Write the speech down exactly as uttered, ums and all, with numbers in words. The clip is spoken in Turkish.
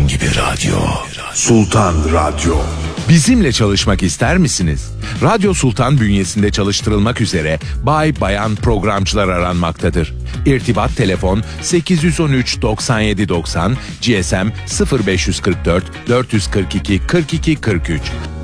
sultan gibi radyo. Sultan Radyo. Bizimle çalışmak ister misiniz? Radyo Sultan bünyesinde çalıştırılmak üzere bay bayan programcılar aranmaktadır. İrtibat telefon sekiz on üç doksan yedi doksan, G S M sıfır beş kırk dört dört kırk iki kırk iki kırk üç.